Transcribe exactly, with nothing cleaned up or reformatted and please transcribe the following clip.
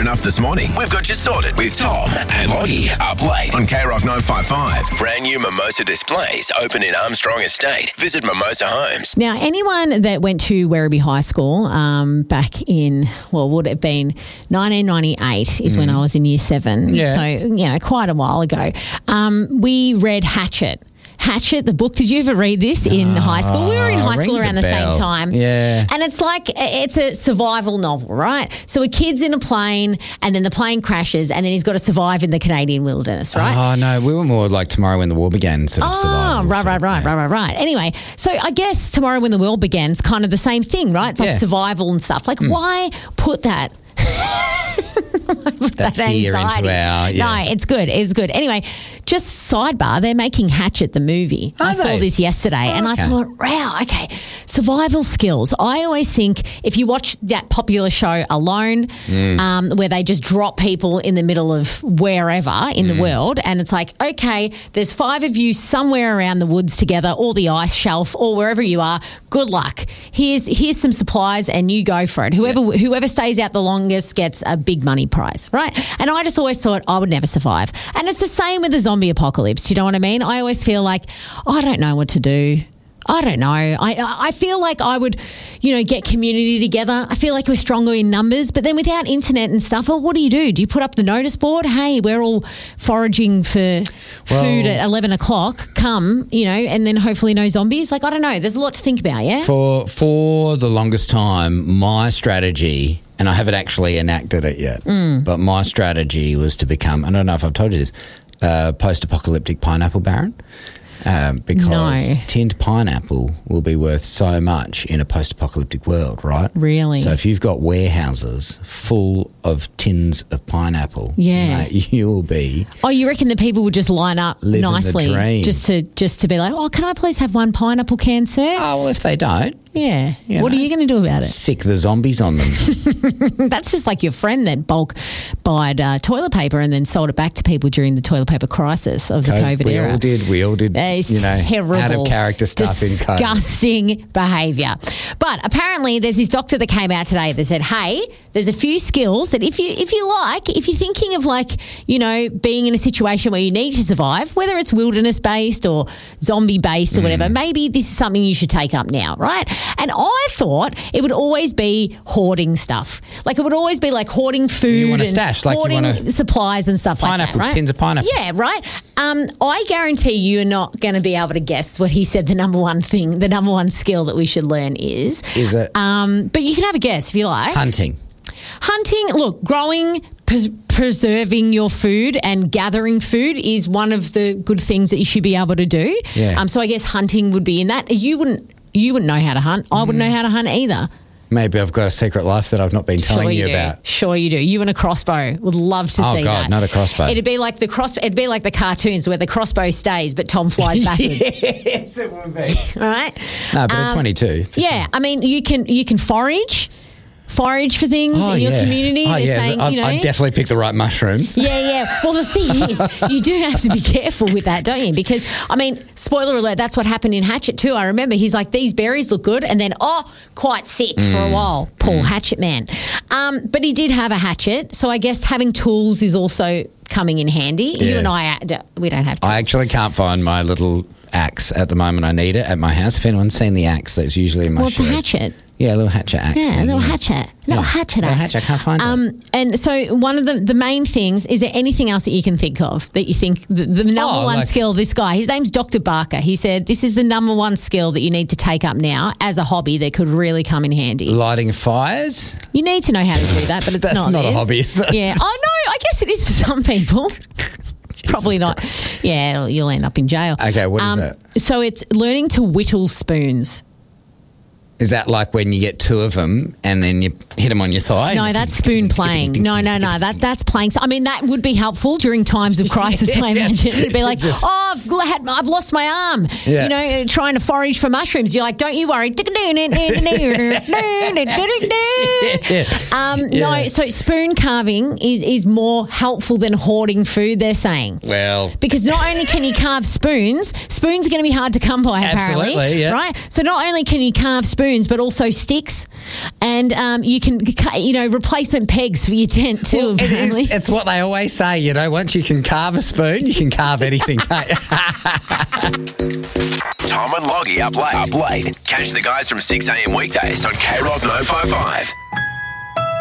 enough this morning? We've got you sorted with Tom and Lottie up late on K Rock nine five five. Brand new Mimosa displays open in Armstrong Estate. Visit Mimosa Homes. Now, anyone that went to Werribee High School um, back in, well, would it have been nineteen ninety-eight is mm. when I was in year seven. Yeah. So, you know, quite a while ago. Um, we read Hatchet. Hatchet, the book. Did you ever read this in oh, high school? We were in high school around the bell. same time. Yeah. And it's like, it's a survival novel, right? So a kid's in a plane and then the plane crashes and then he's got to survive in the Canadian wilderness, right? Oh, no, we were more like Tomorrow When the War Began sort of Oh, survival. right, right, right, yeah. right, right, right. Anyway, so I guess Tomorrow When the World Began is kind of the same thing, right? It's like Yeah. survival and stuff. Like, Mm. why put that... That fear into our... Yeah. No, it's good. It's good. Anyway, just sidebar, they're making Hatchet the movie. Are I saw they? this yesterday and I Okay. thought, wow, okay, survival skills. I always think if you watch that popular show Alone, Mm. um, where they just drop people in the middle of wherever in Mm. the world and it's like, okay, there's five of you somewhere around the woods together or the ice shelf or wherever you are, good luck. Here's here's some supplies and you go for it. Whoever whoever stays out the longest gets a big money prize, right? And I just always thought I would never survive. And it's the same with the zombie apocalypse. You know what I mean? I always feel like, I don't know what to do. I don't know. I I feel like I would, you know, get community together. I feel like we're stronger in numbers. But then without internet and stuff, well, what do you do? Do you put up the notice board? Hey, we're all foraging for Well, food at eleven o'clock. Come, you know, and then hopefully no zombies. Like, I don't know. There's a lot to think about, yeah? For, for the longest time, my strategy... And I haven't actually enacted it yet. Mm. But my strategy was to become, I don't know if I've told you this, uh, post-apocalyptic pineapple baron. Um, because No. tinned pineapple will be worth so much in a post-apocalyptic world, right? Really? So if you've got warehouses full of tins of pineapple, Yeah. mate, you will be... Oh, you reckon that people would just line up Living the nicely dream. just to just to be like, oh, can I please have one pineapple can, sir? Oh, well, if they don't, Yeah. You What know. are you going to do about it? sick the zombies on them. That's just like your friend that bulk buyed uh, toilet paper and then sold it back to people during the toilet paper crisis of the COVID we era. all did. We all did, It's you know, terrible, out of character stuff in COVID. disgusting behaviour. But apparently, there's this doctor that came out today that said, "Hey, there's a few skills that if you if you like, if you're thinking of like you know being in a situation where you need to survive, whether it's wilderness based or zombie based or whatever, Mm. maybe this is something you should take up now, right?" And I thought it would always be hoarding stuff, like it would always be like hoarding food, You want a and stash, like you hoarding want a supplies and stuff like that, pineapple, right? tins of pineapple. Yeah, right. Um, I guarantee you're not going to be able to guess what he said the number one thing, the number one skill that we should learn is. Is it? Um, but you can have a guess if you like. Hunting. Hunting, look, growing, pres- preserving your food and gathering food is one of the good things that you should be able to do. Yeah. Um, so I guess hunting would be in that. You wouldn't, you wouldn't know how to hunt. I wouldn't know how to hunt either. Maybe I've got a secret life that I've not been telling Sure you do. about. Sure you do. You and a crossbow. Would love to Oh, see God, that. not a crossbow. It'd be like the cross. It'd be like the cartoons where the crossbow stays, but Tom flies backwards. Yes, it would be. All right. No, but Um, at twenty-two. Yeah, I mean, you can you can forage, forage for things in your community. Oh, They're yeah. saying, I'd, you know. I'd definitely pick the right mushrooms. Yeah, yeah. Well, the thing is, you do have to be careful with that, don't you? Because, I mean, spoiler alert, that's what happened in Hatchet too. I remember he's like, these berries look good, and then, oh, quite sick for a while. Poor Hatchet man. Um, but he did have a hatchet, so I guess having tools is also coming in handy. You Yeah. and I, uh, we don't have tools. I actually can't find my little axe at the moment. I need it at my house. If anyone's seen the axe that's usually in my well, it's a shed. hatchet. Yeah, a little hatchet axe. Yeah, a thing, little yeah. hatchet. Little Yeah, hatchet little axe. hatchet. I can't find it. um, And so one of the, the main things, is there anything else that you can think of that you think the, the number Oh, one like- skill, this guy, his name's Doctor Barker. He said this is the number one skill that you need to take up now as a hobby that could really come in handy. Lighting fires? You need to know how to do that, but it's That's not not a this. hobby, is it? Yeah. Oh, no, I guess it is for some people. Probably not. Yeah, it'll- you'll end up in jail. Okay, what is um, that? So it's learning to whittle spoons. Is that like when you get two of them and then you hit them on your thigh? No, that's spoon playing. No, no, no. That that's playing. I mean, that would be helpful during times of crisis. I imagine it'd be like, Just- oh, I've, had, I've lost my arm. Yeah. You know, trying to forage for mushrooms. You're like, don't you worry. um, Yeah. No, so spoon carving is is more helpful than hoarding food. They're saying. Well, Because not only can you carve spoons, spoons are going to be hard to come by, apparently. Absolutely, yeah. Right? So not only can you carve spoons, spoons, but also sticks. And um, you can, cut, you know, replacement pegs for your tent too, Well, it apparently. is, it's what they always say, you know, once you can carve a spoon, you can carve anything. Can't you? Tom and Loggy up late. Up late. Catch the guys from six a.m. weekdays on K Rock nine five five.